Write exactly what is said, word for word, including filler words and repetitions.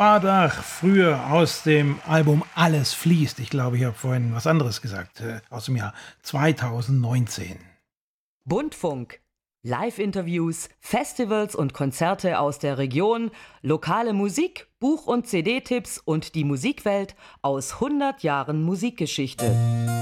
Bardach, früher aus dem Album Alles fließt. Ich glaube, ich habe vorhin was anderes gesagt, äh, aus dem Jahr zweitausendneunzehn. Buntfunk. Live-Interviews, Festivals und Konzerte aus der Region, lokale Musik, Buch- und C D-Tipps und die Musikwelt aus hundert Jahren Musikgeschichte.